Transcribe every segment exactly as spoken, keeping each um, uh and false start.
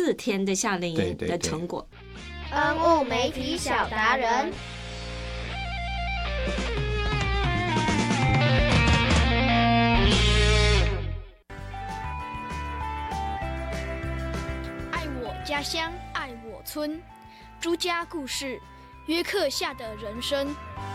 四天的夏令营的成果。 恩物媒体小达人， 爱我家乡，爱我村，朱家故事，约克夏的人生。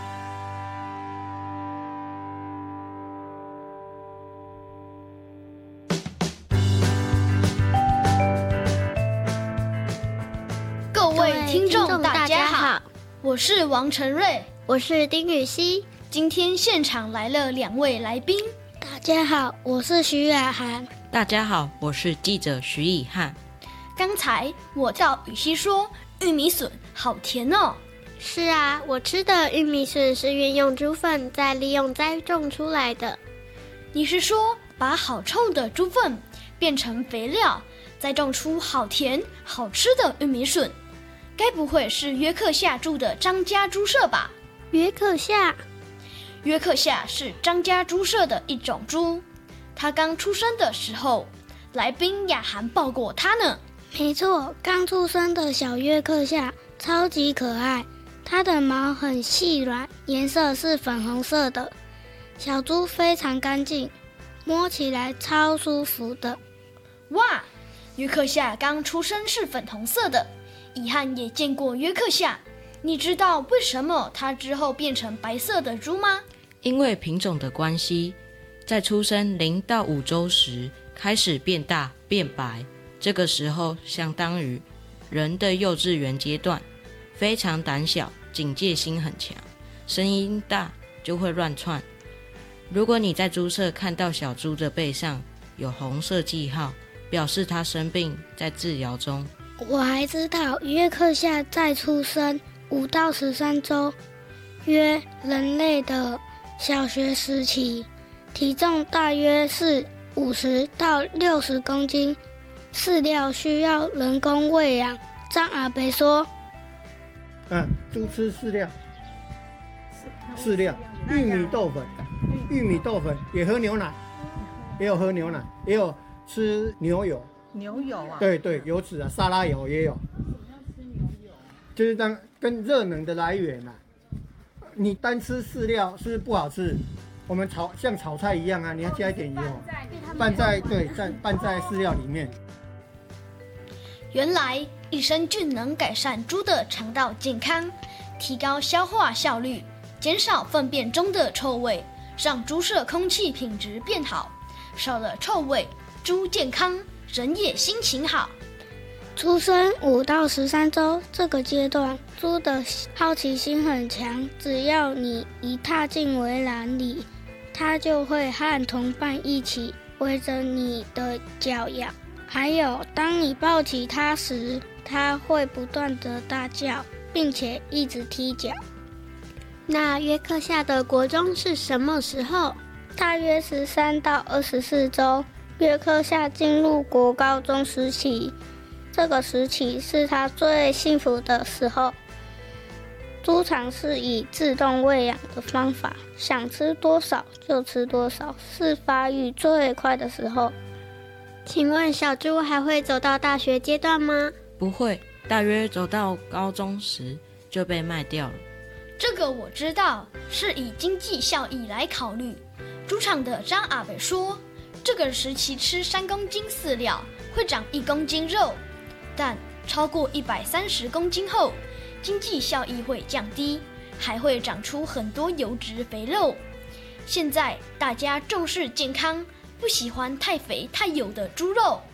各位听众大家好，我是王晨瑞， 我是丁雨熙。 今天现场来了两位来宾。 大家好，我是徐雅涵。 大家好，我是记者徐以翰。 刚才我叫雨熙说，玉米笋好甜哦。 是啊，我吃的玉米笋是运用猪粪再利用栽种出来的。 你是说把好臭的猪粪变成肥料，再种出好甜好吃的玉米笋？该不会是约克夏猪的张家猪舍吧？ 约克夏， 约克夏是张家猪舍的一种猪。它刚出生的时候，来宾雅涵抱过它呢。 没错，刚出生的小约克夏超级可爱，它的毛很细软，颜色是粉红色的。小猪非常干净，摸起来超舒服的。 哇，约克夏刚出生是粉红色的。以翰也见过约克夏，你知道为什么它之后变成白色的猪吗？ 因为品种的关系，在出生零到五周时开始变大变白，这个时候相当于人的幼稚园阶段，非常胆小，警戒心很强，声音大就会乱窜。如果你在猪舍看到小猪的背上有红色记号，表示它生病，在治疗中。 我还知道约克夏在出生五到十三周，约人类的小学时期，体重大约是五十到六十公斤，饲料需要人工喂养。张阿伯说：“ 嗯，猪吃饲料，饲料，玉米豆粉，玉米豆粉也喝牛奶，也有喝牛奶，也有吃牛油。” 牛油啊， 对对，油脂啊，沙拉油也有，就是当跟热能的来源啊。你单吃饲料是不是不好吃？我们炒像炒菜一样啊，你要加一点油，拌在对，在拌在饲料里面。 原来益生菌能改善猪的肠道健康，提高消化效率，减少粪便中的臭味，让猪舍空气品质变好，少了臭味，猪健康。人也心情好。 出生五到十三周这个阶段，猪的好奇心很强，只要你一踏进围栏里，它就会和同伴一起围着你的脚咬。还有，当你抱起它时，它会不断的大叫，并且一直踢脚。那约克夏的国中是什么时候？大约十三到二十四周。约克夏进入国高中时期，这个时期是他最幸福的时候。猪场是以自动喂养的方法，想吃多少就吃多少，是发育最快的时候。请问小猪还会走到大学阶段吗？ 不会，大约走到高中时就被卖掉了。 这个我知道，是以经济效益来考虑。猪场的张阿北说，这个时期吃三公斤饲料会长一公斤肉，但超过一百三十公斤后，经济效益会降低，还会长出很多油脂肥肉。现在大家重视健康，不喜欢太肥太油的猪肉。